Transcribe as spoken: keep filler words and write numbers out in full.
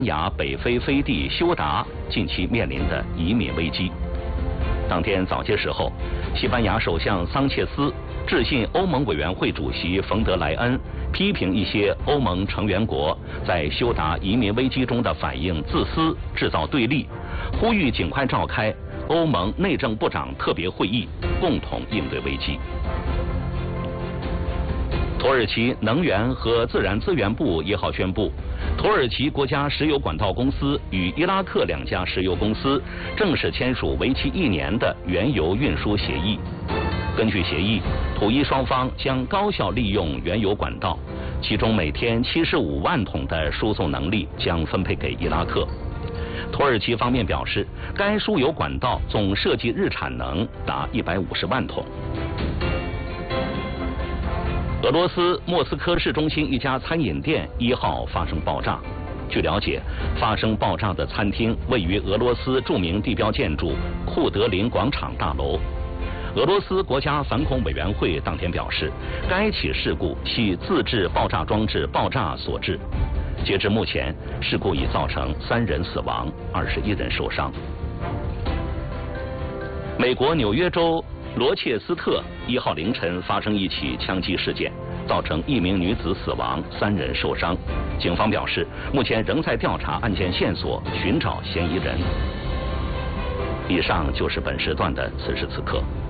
牙北非飞地休达近期面临的移民危机。当天早些时候，西班牙首相桑切斯致信欧盟委员会主席冯德莱恩，批评一些欧盟成员国在休达移民危机中的反应自私，制造对立，呼吁尽快召开欧盟内政部长特别会议，共同应对危机。土耳其能源和自然资源部一号宣布，土耳其国家石油管道公司与伊拉克两家石油公司正式签署为期一年的原油运输协议。根据协议，土伊双方将高效利用原油管道，其中每天七十五万桶的输送能力将分配给伊拉克。土耳其方面表示，该输油管道总设计日产能达一百五十万桶。俄罗斯莫斯科市中心一家餐饮店一号发生爆炸。据了解，发生爆炸的餐厅位于俄罗斯著名地标建筑库德林广场大楼。俄罗斯国家反恐委员会当天表示，该起事故系自制爆炸装置爆炸所致。截至目前，事故已造成三人死亡，二十一人受伤。美国纽约州罗切斯特一号凌晨发生一起枪击事件，造成一名女子死亡，三人受伤。警方表示，目前仍在调查案件线索，寻找嫌疑人。以上就是本时段的此时此刻。